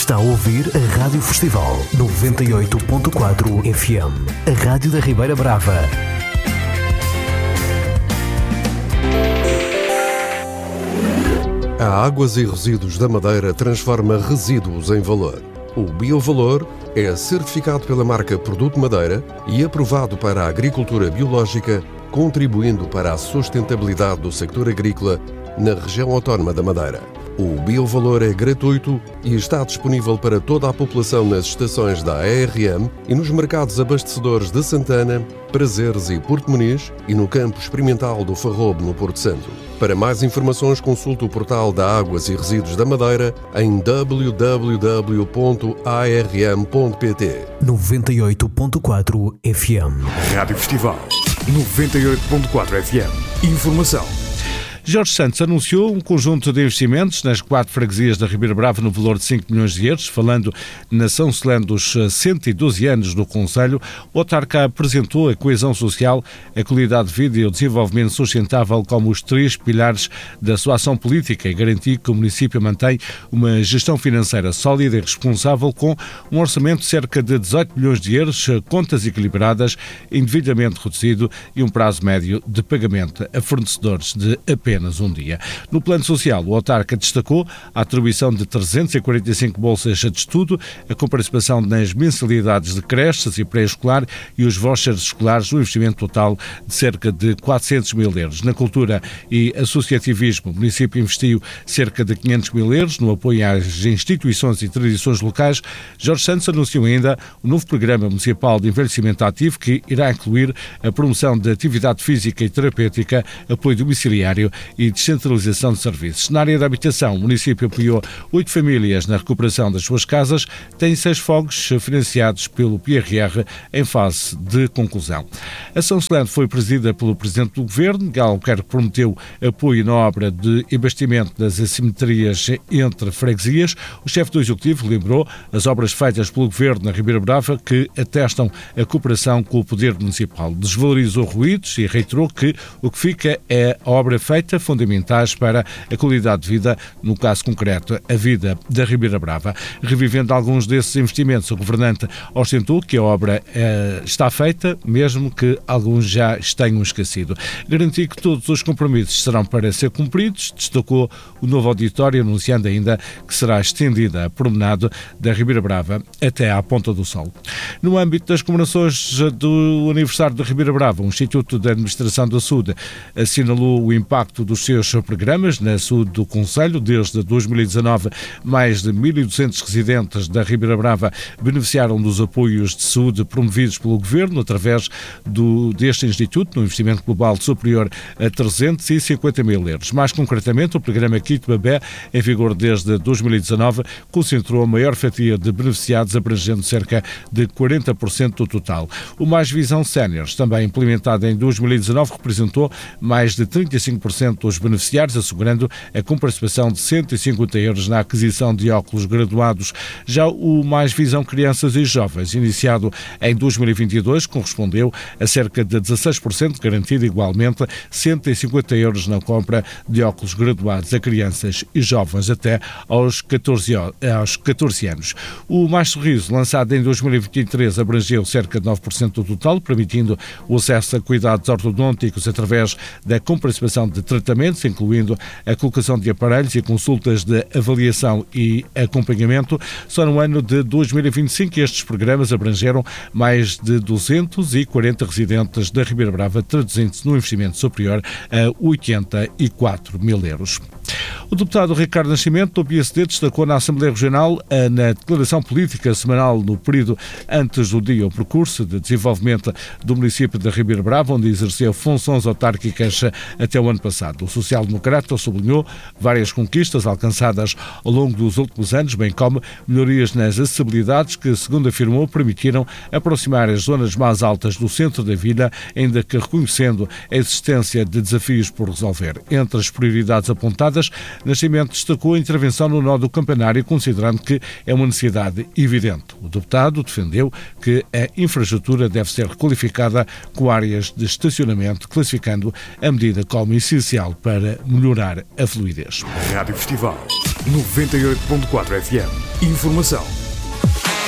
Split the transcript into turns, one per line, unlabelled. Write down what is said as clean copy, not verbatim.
Está a ouvir a Rádio Festival 98.4 FM, a Rádio da Ribeira Brava.
A Águas e Resíduos da Madeira transforma resíduos em valor. O Biovalor é certificado pela marca Produto Madeira e aprovado para a agricultura biológica, contribuindo para a sustentabilidade do sector agrícola na região autónoma da Madeira. O Biovalor é gratuito e está disponível para toda a população nas estações da ARM e nos mercados abastecedores de Santana, Prazeres e Porto Muniz e no campo experimental do Farrobo, no Porto Santo. Para mais informações, consulte o portal da Águas e Resíduos da Madeira em www.arm.pt.
98.4 FM.
Rádio Festival 98.4 FM. Informação.
Jorge Santos anunciou um conjunto de investimentos nas 4 freguesias da Ribeira Brava no valor de 5 milhões de euros. Falando na São Solene dos 112 anos do Conselho, o autarca apresentou a coesão social, a qualidade de vida e o desenvolvimento sustentável como os 3 pilares da sua ação política e garantir que o município mantém uma gestão financeira sólida e responsável com um orçamento de cerca de 18 milhões de euros, contas equilibradas, indevidamente reduzido e um prazo médio de pagamento a fornecedores de apenas um dia. No plano social, o autarca destacou a atribuição de 345 bolsas de estudo, a comparticipação nas mensalidades de creches e pré-escolar e os vouchers escolares, um investimento total de cerca de 400 mil euros. Na cultura e associativismo, o município investiu cerca de 500 mil euros no apoio às instituições e tradições locais. Jorge Santos anunciou ainda o novo programa municipal de envelhecimento ativo que irá incluir a promoção de atividade física e terapêutica, apoio domiciliário e descentralização de serviços. Na área da habitação, o município apoiou 8 famílias na recuperação das suas casas, tem 6 fogos financiados pelo PRR em fase de conclusão. A São Solene foi presidida pelo Presidente do Governo, que prometeu apoio na obra de investimento das assimetrias entre freguesias. O chefe do Executivo lembrou as obras feitas pelo Governo na Ribeira Brava que atestam a cooperação com o Poder Municipal. Desvalorizou ruídos e reiterou que o que fica é a obra feita, fundamentais para a qualidade de vida, no caso concreto, a vida da Ribeira Brava. Revivendo alguns desses investimentos, o governante ostentou que a obra está feita, mesmo que alguns já tenham esquecido. Garantiu que todos os compromissos serão para ser cumpridos, destacou o novo auditório, anunciando ainda que será estendida a promenade da Ribeira Brava até à Ponta do Sol. No âmbito das comemorações do aniversário da Ribeira Brava, o Instituto de Administração da Saúde assinalou o impacto dos seus programas na saúde do Conselho. Desde 2019, mais de 1.200 residentes da Ribeira Brava beneficiaram dos apoios de saúde promovidos pelo Governo através deste Instituto, num investimento global superior a 350 mil euros. Mais concretamente, o programa Kit Bebé, em vigor desde 2019, concentrou a maior fatia de beneficiados, abrangendo cerca de 40% do total. O Mais Visão Séniores, também implementado em 2019, representou mais de 35% dos beneficiários, assegurando a comparticipação de 150 euros na aquisição de óculos graduados. Já o Mais Visão Crianças e Jovens, iniciado em 2022, correspondeu a cerca de 16%, garantido igualmente 150 euros na compra de óculos graduados a crianças e jovens até aos 14 anos. O Mais Sorriso, lançado em 2023, abrangeu cerca de 9% do total, permitindo o acesso a cuidados ortodônticos através da comparticipação de tratamentos, incluindo a colocação de aparelhos e consultas de avaliação e acompanhamento. Só no ano de 2025 estes programas abrangeram mais de 240 residentes da Ribeira Brava, traduzindo-se num investimento superior a 84 mil euros. O deputado Ricardo Nascimento, do PSD, destacou na Assembleia Regional, na declaração política semanal no período antes do dia, o percurso de desenvolvimento do município da Ribeira Brava, onde exerceu funções autárquicas até o ano passado. O social-democrata sublinhou várias conquistas alcançadas ao longo dos últimos anos, bem como melhorias nas acessibilidades que, segundo afirmou, permitiram aproximar as zonas mais altas do centro da vila, ainda que reconhecendo a existência de desafios por resolver. Entre as prioridades apontadas calçadas. Nascimento destacou a intervenção no nó do campanário, considerando que é uma necessidade evidente. O deputado defendeu que a infraestrutura deve ser requalificada com áreas de estacionamento, classificando a medida como essencial para melhorar a fluidez.
Rádio Festival 98.4 FM. Informação